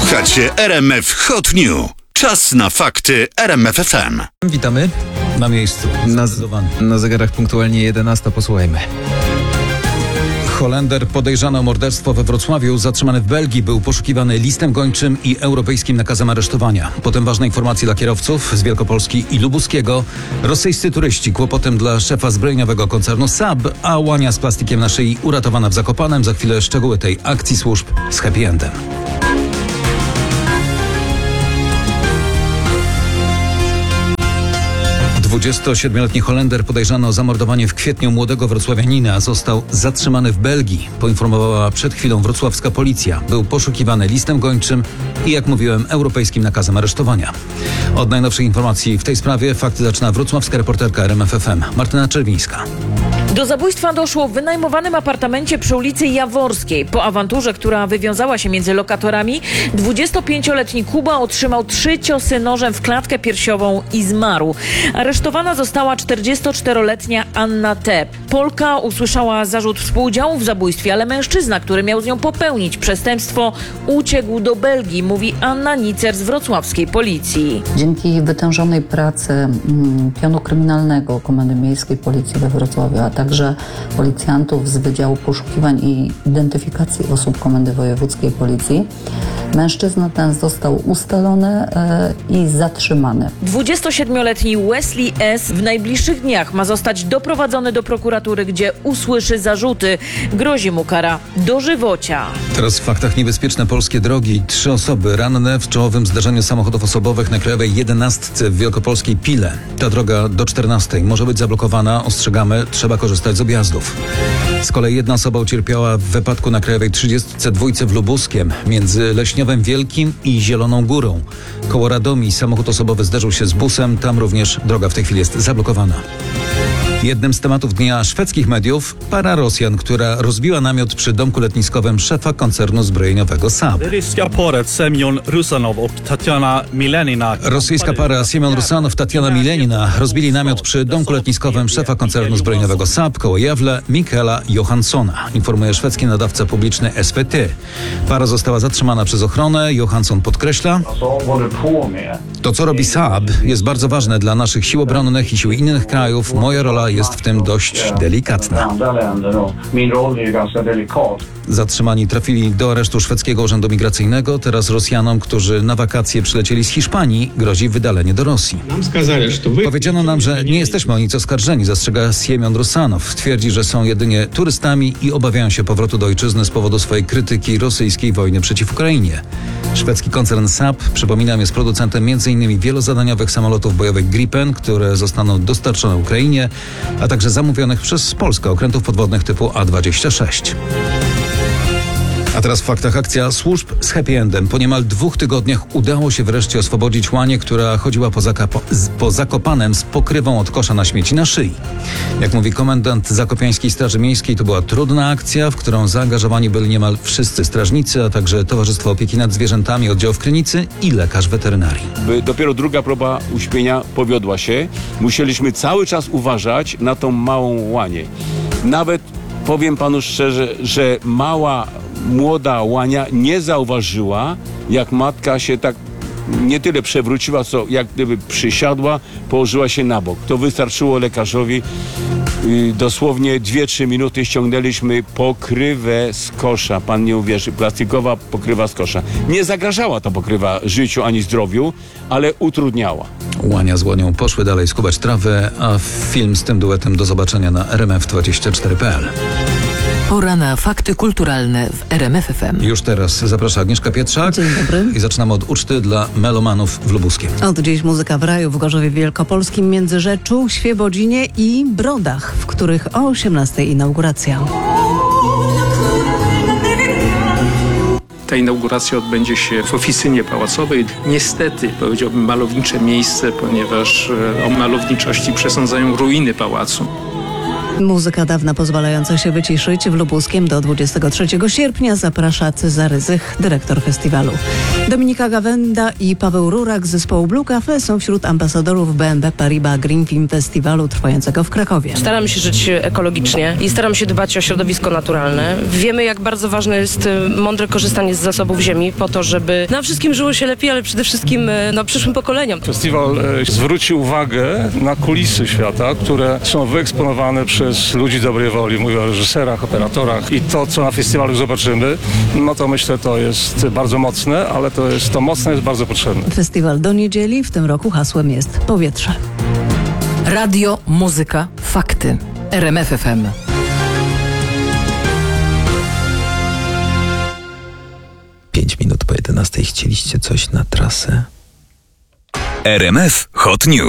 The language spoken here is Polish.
Słuchacie RMF Hot News. Czas na fakty RMF FM. Witamy na miejscu. Na zegarach punktualnie 11. Posłuchajmy. Holender podejrzany o morderstwo we Wrocławiu, zatrzymany w Belgii, był poszukiwany listem gończym i europejskim nakazem aresztowania. Potem ważne informacje dla kierowców z Wielkopolski i Lubuskiego. Rosyjscy turyści kłopotem dla szefa zbrojeniowego koncernu Saab, a łania z plastikiem na szyi uratowana w Zakopanem. Za chwilę szczegóły tej akcji służb z happy endem. Dwudziestosiedmioletni Holender podejrzany o zamordowanie w kwietniu młodego wrocławianina został zatrzymany w Belgii, poinformowała przed chwilą wrocławska policja. Był poszukiwany listem gończym i, jak mówiłem, europejskim nakazem aresztowania. Od najnowszych informacji w tej sprawie fakty zaczyna wrocławska reporterka RMF FM Martyna Czerwińska. Do zabójstwa doszło w wynajmowanym apartamencie przy ulicy Jaworskiej. Po awanturze, która wywiązała się między lokatorami, 25-letni Kuba otrzymał 3 ciosy nożem w klatkę piersiową i zmarł. Aresztowana została 44-letnia Anna T. Polka usłyszała zarzut współudziału w zabójstwie, ale mężczyzna, który miał z nią popełnić przestępstwo, uciekł do Belgii, mówi Anna Nicer z wrocławskiej policji. Dzięki wytężonej pracy pionu kryminalnego Komendy Miejskiej Policji we Wrocławiu, a także policjantów z Wydziału Poszukiwań i Identyfikacji Osób Komendy Wojewódzkiej Policji, mężczyzna ten został ustalony i zatrzymany. 27-letni Wesley S. w najbliższych dniach ma zostać doprowadzony do prokuratury, gdzie usłyszy zarzuty. Grozi mu kara dożywocia. Teraz w faktach niebezpieczne polskie drogi. 3 osoby ranne w czołowym zdarzeniu samochodów osobowych na Krajowej 11 w wielkopolskiej Pile. Ta droga do 14 może być zablokowana. Ostrzegamy, trzeba korzystać z objazdów. Z kolei jedna osoba ucierpiała w wypadku na Krajowej 32 w Lubuskiem między Leśniowem Wielkim i Zieloną Górą. Koło Radomii samochód osobowy zderzył się z busem. Tam również droga w tej chwili jest zablokowana. Jednym z tematów dnia szwedzkich mediów para Rosjan, która rozbiła namiot przy domku letniskowym szefa koncernu zbrojeniowego Saab. Rosyjska para Semyon Rusanow, Tatiana Milenina rozbili namiot przy domku letniskowym szefa koncernu zbrojeniowego Saab koło Jawle, Mikaela Johanssona, informuje szwedzki nadawca publiczny SVT. Para została zatrzymana przez ochronę. Johansson podkreśla: to, co robi Saab, jest bardzo ważne dla naszych sił obronnych i sił innych krajów. Moja rola jest w tym dość delikatna. Zatrzymani trafili do aresztu szwedzkiego urzędu migracyjnego. Teraz Rosjanom, którzy na wakacje przylecieli z Hiszpanii, grozi wydalenie do Rosji. Powiedziano nam, że nie jesteśmy o nic oskarżeni, zastrzega Semyon Rusanow. Twierdzi, że są jedynie turystami i obawiają się powrotu do ojczyzny z powodu swojej krytyki rosyjskiej wojny przeciw Ukrainie. Szwedzki koncern Saab, przypominam, jest producentem m.in. wielozadaniowych samolotów bojowych Gripen, które zostaną dostarczone Ukrainie, a także zamówionych przez Polskę okrętów podwodnych typu A-26. A teraz w faktach akcja służb z happy endem. Po niemal 2 tygodniach udało się wreszcie oswobodzić łanię, która chodziła po Zakopanem z pokrywą od kosza na śmieci na szyi. Jak mówi komendant Zakopiańskiej Straży Miejskiej, to była trudna akcja, w którą zaangażowani byli niemal wszyscy strażnicy, a także Towarzystwo Opieki nad Zwierzętami, oddział w Krynicy i lekarz weterynarii. Dopiero druga próba uśpienia powiodła się. Musieliśmy cały czas uważać na tą małą łanię. Nawet powiem panu szczerze, że młoda łania nie zauważyła, jak matka się tak nie tyle przewróciła, co jak gdyby przysiadła, położyła się na bok. To wystarczyło lekarzowi. Dosłownie 2-3 minuty ściągnęliśmy pokrywę z kosza. Pan nie uwierzy, plastikowa pokrywa z kosza. Nie zagrażała ta pokrywa życiu ani zdrowiu, ale utrudniała. Łania z łanią poszły dalej skubać trawę, a film z tym duetem do zobaczenia na rmf24.pl. Pora na fakty kulturalne w RMF FM. Już teraz zaprasza Agnieszka Pietrzak. Dzień dobry. I zaczynamy od uczty dla melomanów w Lubuskiem. Od dziś muzyka w raju w Gorzowie Wielkopolskim, Międzyrzeczu, Świebodzinie i Brodach, w których o 18:00 inauguracja. Ta inauguracja odbędzie się w oficynie pałacowej. Niestety, powiedziałbym, malownicze miejsce, ponieważ o malowniczości przesądzają ruiny pałacu. Muzyka dawna pozwalająca się wyciszyć w Lubuskiem do 23 sierpnia zaprasza Cezary Zych, dyrektor festiwalu. Dominika Gawenda i Paweł Rurak z zespołu Blue Cafe są wśród ambasadorów BNP Paribas Green Film Festiwalu trwającego w Krakowie. Staram się żyć ekologicznie i staram się dbać o środowisko naturalne. Wiemy, jak bardzo ważne jest mądre korzystanie z zasobów ziemi po to, żeby nam wszystkim żyło się lepiej, ale przede wszystkim przyszłym pokoleniom. Festiwal zwróci uwagę na kulisy świata, które są wyeksponowane przez ludzi dobrej woli. Mówię o reżyserach, operatorach i to, co na festiwalu zobaczymy, no to myślę, to jest bardzo mocne, ale to mocne jest bardzo potrzebne. Festiwal do niedzieli, w tym roku hasłem jest powietrze. Radio, muzyka, fakty. RMF FM. Minut po 11 chcieliście coś na trasę? RMF Hot News.